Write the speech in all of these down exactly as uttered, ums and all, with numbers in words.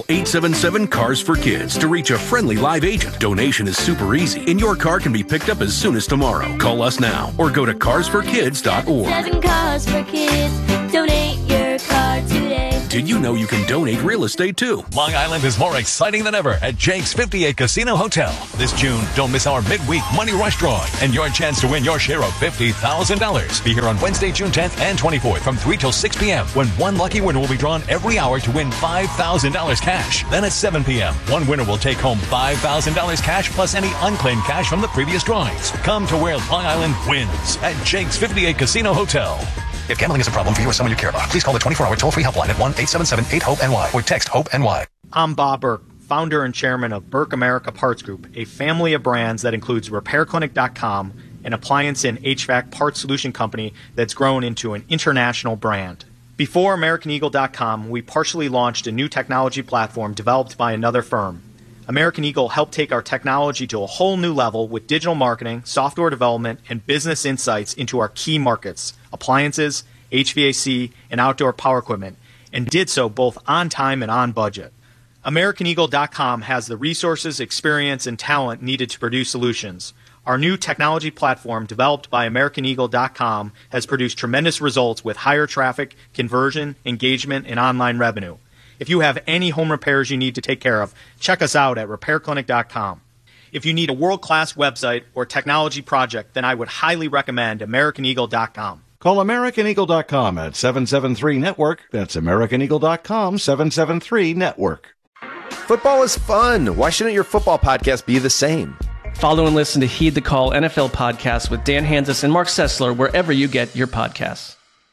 eight seven seven, CARS for Kids to reach a friendly live agent. Donation is super easy, and your car can be picked up as soon as tomorrow. Call us now or go to cars for kids dot org. Seven Cars for Kids. Donate your car today. Did you know you can donate real estate too? Long Island is more exciting than ever at Jake's fifty-eight Casino Hotel. This June, don't miss our midweek Money Rush drawing and your chance to win your share of fifty thousand dollars. Be here on Wednesday, June tenth and twenty-fourth from three till six p.m. when one lucky winner will be drawn every hour to win five thousand dollars cash. Then at seven p.m., one winner will take home five thousand dollars cash plus any unclaimed cash from the previous drawings. Come to where Long Island wins at Jake's fifty-eight Casino Hotel. If gambling is a problem for you or someone you care about, please call the twenty-four hour toll-free helpline at one eight seven seven eight hope N Y or text HOPE-NY. I'm Bob Burke, founder and chairman of Burke America Parts Group, a family of brands that includes repair clinic dot com, an appliance and H V A C parts solution company that's grown into an international brand. Before American Eagle dot com, we partially launched a new technology platform developed by another firm. American Eagle helped take our technology to a whole new level with digital marketing, software development, and business insights into our key markets, appliances, H V A C, and outdoor power equipment, and did so both on time and on budget. American Eagle dot com has the resources, experience, and talent needed to produce solutions. Our new technology platform, developed by American Eagle dot com, has produced tremendous results with higher traffic, conversion, engagement, and online revenue. If you have any home repairs you need to take care of, check us out at repair clinic dot com. If you need a world-class website or technology project, then I would highly recommend American Eagle dot com. Call American Eagle dot com at seven seven three network. That's American Eagle dot com, seven seven three network. Football is fun. Why shouldn't your football podcast be the same? Follow and listen to Heed the Call N F L podcast with Dan Hanzus and Mark Sessler wherever you get your podcasts.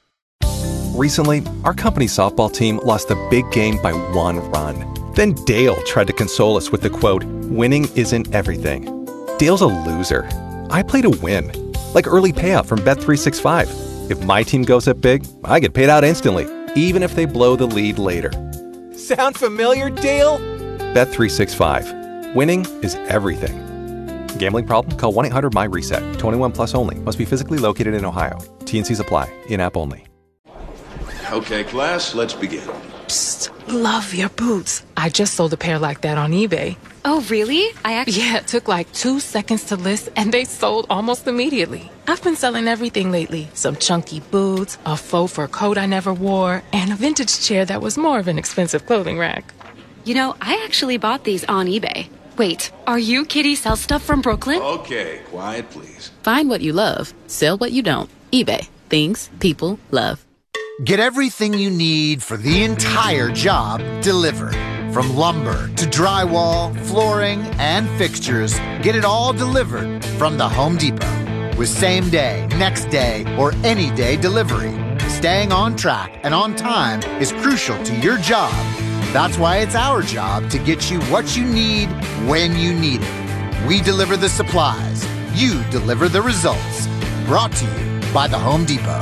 Recently, our company softball team lost a big game by one run. Then Dale tried to console us with the quote, "Winning isn't everything." Dale's a loser. I play to win. Like early payout from Bet three sixty-five. If my team goes up big, I get paid out instantly, even if they blow the lead later. Sound familiar, Dale? Bet three sixty-five. Winning is everything. Gambling problem? Call one eight hundred M Y reset. twenty-one plus only. Must be physically located in Ohio. T N Cs apply. In-app only. Okay, class, let's begin. Psst, love your boots. I just sold a pair like that on eBay. Oh, really? I actually... Yeah, it took like two seconds to list, and they sold almost immediately. I've been selling everything lately. Some chunky boots, a faux fur coat I never wore, and a vintage chair that was more of an expensive clothing rack. You know, I actually bought these on eBay. Wait, are you Kitty Sell Stuff from Brooklyn? Okay, quiet, please. Find what you love. Sell what you don't. eBay. Things people love. Get everything you need for the entire job delivered. From lumber to drywall, flooring, and fixtures, get it all delivered from the Home Depot. With same day, next day, or any day delivery. Staying on track and on time is crucial to your job. That's why it's our job to get you what you need when you need it. We deliver the supplies. You deliver the results. Brought to you by the Home Depot.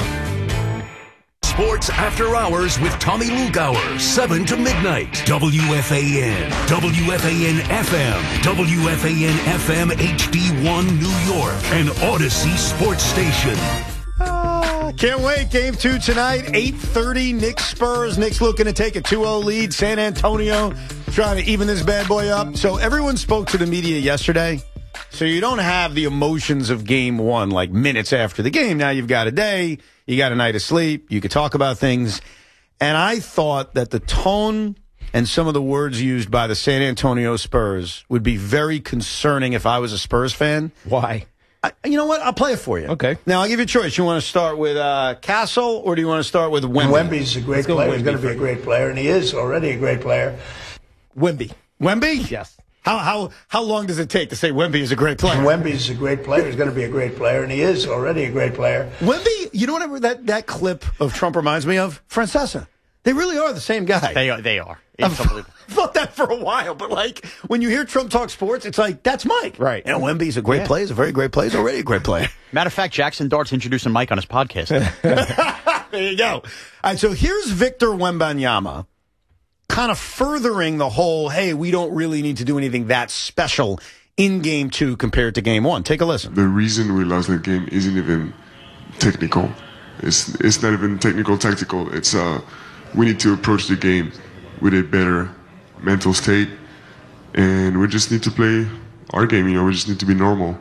Sports After Hours with Tommy Lugauer, seven to midnight. W F A N, W F A N F M, W F A N F M H D one New York, and Odyssey Sports Station. Uh, can't wait. Game two tonight, eight thirty, Knicks Spurs. Knicks looking to take a two oh lead. San Antonio trying to even this bad boy up. So everyone spoke to the media yesterday. So you don't have the emotions of game one, like minutes after the game. Now you've got a day, you got a night of sleep, you could talk about things. And I thought that the tone and some of the words used by the San Antonio Spurs would be very concerning if I was a Spurs fan. Why? I, you know what? I'll play it for you. Okay. Now, I'll give you a choice. You want to start with uh, Castle, or do you want to start with Wemby? Wemby's a great player. He's going to be a great player, and he is already a great player. Wemby. Wemby? Yes. How how how long does it take to say Wemby is a great player? Wemby's a great player. He's going to be a great player, and he is already a great player. Wemby, you know what that, that clip of Trump reminds me of? Francesa. They really are the same guy. They are. They are. I've thought that for a while, but like when you hear Trump talk sports, it's like that's Mike. Right. You know, Wemby's a great yeah. player. He's a very great player. He's already a great player. Matter of fact, Jackson Dart's introducing Mike on his podcast. There you go. All right, so here's Victor Wembanyama, kind of furthering the whole, hey, we don't really need to do anything that special in game two compared to game one. Take a listen. The reason we lost that game isn't even technical. It's it's not even technical, tactical. It's uh, we need to approach the game with a better mental state, and we just need to play our game. You know, we just need to be normal.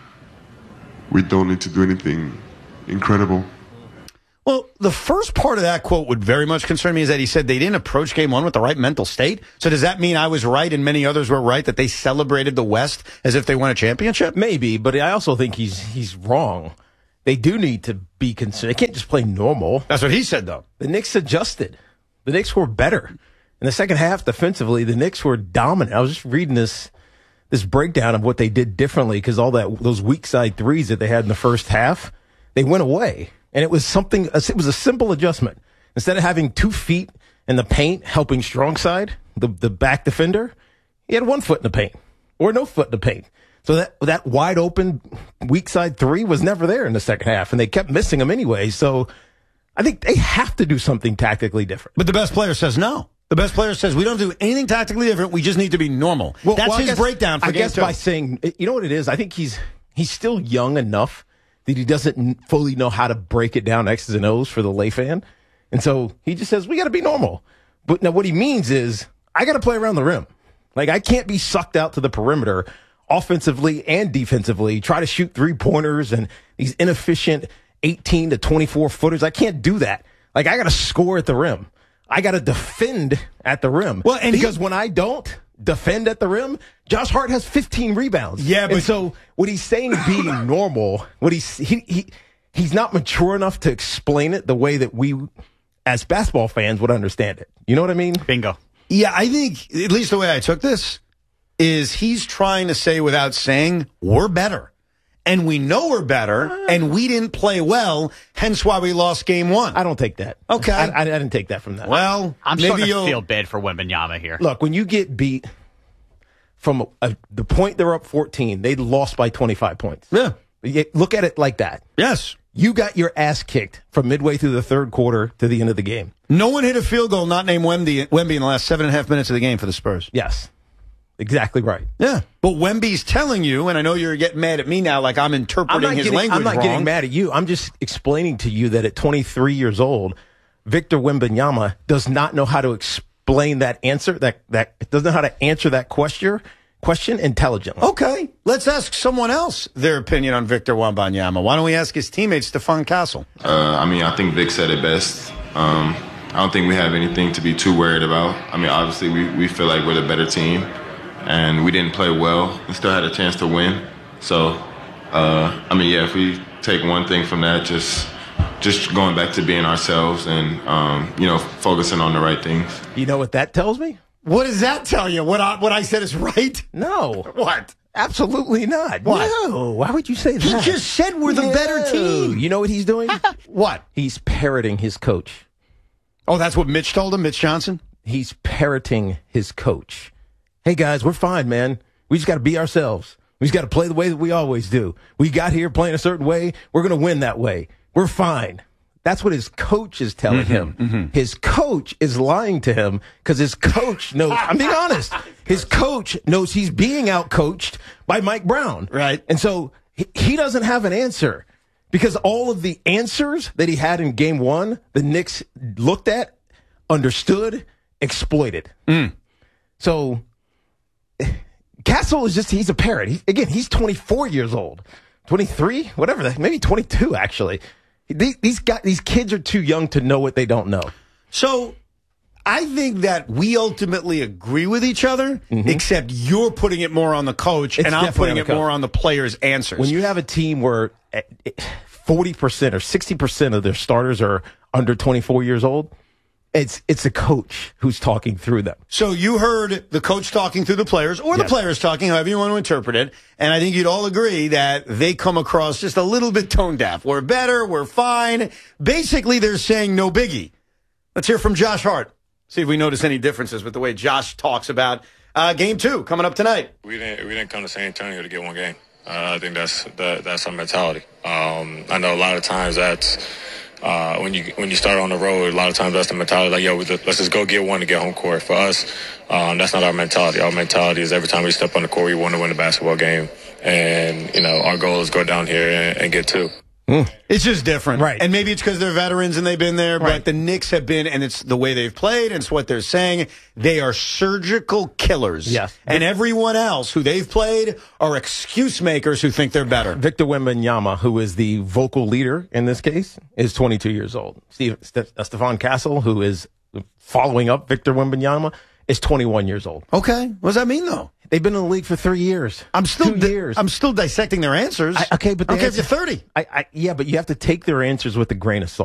We don't need to do anything incredible. Well, the first part of that quote would very much concern me is that he said they didn't approach game one with the right mental state. So does that mean I was right and many others were right, that they celebrated the West as if they won a championship? Maybe, but I also think he's he's wrong. They do need to be concerned. They can't just play normal. That's what he said, though. The Knicks adjusted. The Knicks were better. In the second half, defensively, the Knicks were dominant. I was just reading this this breakdown of what they did differently because all that those weak side threes that they had in the first half, they went away. And it was something, it was a simple adjustment. Instead of having two feet in the paint helping strong side, the, the back defender, he had one foot in the paint or no foot in the paint. So that that wide open weak side three was never there in the second half, and they kept missing them anyway. So I think they have to do something tactically different. But the best player says no. The best player says we don't do anything tactically different. We just need to be normal. Well, That's well, his guess, breakdown for I game guess two. By saying, you know what it is? I think he's he's still young enough that he doesn't fully know how to break it down X's and O's for the lay fan. And so he just says, we got to be normal. But now what he means is, I got to play around the rim. Like, I can't be sucked out to the perimeter offensively and defensively, try to shoot three-pointers and these inefficient eighteen to twenty-four footers. I can't do that. Like, I got to score at the rim. I got to defend at the rim. Well, and because he, when I don't defend at the rim, Josh Hart has fifteen rebounds. Yeah, but and so what he's saying being normal, what he's he, he he's not mature enough to explain it the way that we as basketball fans would understand it. You know what I mean? Bingo. Yeah, I think at least the way I took this is he's trying to say without saying we're better. And we know we're better, and we didn't play well, hence why we lost game one. I don't take that. Okay. I, I, I didn't take that from that. Well, I'm maybe starting to you'll... feel bad for Wembanyama here. Look, when you get beat from a, the point they're up fourteen, they lost by twenty-five points. Yeah. Look at it like that. Yes. You got your ass kicked from midway through the third quarter to the end of the game. No one hit a field goal not named Wemby, Wemby in the last seven and a half minutes of the game for the Spurs. Yes. Exactly right. Yeah. But Wemby's telling you, and I know you're getting mad at me now like I'm interpreting I'm his getting, language I'm not wrong. getting mad at you. I'm just explaining to you that at twenty-three years old, Victor Wembanyama does not know how to explain that answer, that, that doesn't know how to answer that question, question intelligently. Okay. Let's ask someone else their opinion on Victor Wembanyama. Why don't we ask his teammate, Stephon Castle? Uh, I mean, I think Vic said it best. Um, I don't think we have anything to be too worried about. I mean, obviously, we, we feel like we're the better team. And we didn't play well and still had a chance to win. So, uh, I mean, yeah, if we take one thing from that, just just going back to being ourselves and, um, you know, focusing on the right things. You know what that tells me? What does that tell you? What I, what I said is right? No. What? Absolutely not. What? No. Why would you say that? He just said we're the no. better team. You know what he's doing? What? He's parroting his coach. Oh, that's what Mitch told him, Mitch Johnson? He's parroting his coach. Hey, guys, we're fine, man. We just got to be ourselves. We just got to play the way that we always do. We got here playing a certain way. We're going to win that way. We're fine. That's what his coach is telling mm-hmm, him. Mm-hmm. His coach is lying to him because his coach knows. I'm being honest. His coach knows he's being outcoached by Mike Brown. Right. And so he, he doesn't have an answer because all of the answers that he had in game one, the Knicks looked at, understood, exploited. Mm. So Castle is just, he's a parrot. He, again, he's twenty-four years old. twenty-three? Whatever, that, maybe twenty-two, actually. These, these, guys, these kids are too young to know what they don't know. So I think that we ultimately agree with each other, mm-hmm. except you're putting it more on the coach, It's and I'm putting it coach. more on the players' answers. When you have a team where forty percent or sixty percent of their starters are under twenty-four years old, It's it's a coach who's talking through them. So you heard the coach talking through the players, or the yes. players talking, however you want to interpret it, and I think you'd all agree that they come across just a little bit tone deaf. We're better, we're fine. Basically, they're saying no biggie. Let's hear from Josh Hart. See if we notice any differences with the way Josh talks about uh, game two coming up tonight. We didn't we didn't come to San Antonio to get one game. Uh, I think that's that, that's our mentality. Um, I know a lot of times that's. Uh, when you when you start on the road, a lot of times that's the mentality, like, yo, let's just go get one to get home court. For us, um, that's not our mentality. Our mentality is every time we step on the court, we want to win the basketball game. And, you know, our goal is go down here and, and get two. Mm. It's just different. Right. And maybe it's because they're veterans and they've been there, Right. but the Knicks have been, and it's the way they've played, and it's what they're saying. They are surgical killers. Yes. And everyone else who they've played are excuse makers who think they're better. Victor Wembanyama, who is the vocal leader in this case, is twenty-two years old. Steve, Ste- uh, Stephon Castle, who is following up Victor Wembanyama, is twenty-one years old. Okay. What does that mean, though? They've been in the league for three years. I'm still Two di- years. I'm still dissecting their answers. I, okay, but I don't care if answer- you're thirty. I, I, yeah, but you have to take their answers with a grain of salt.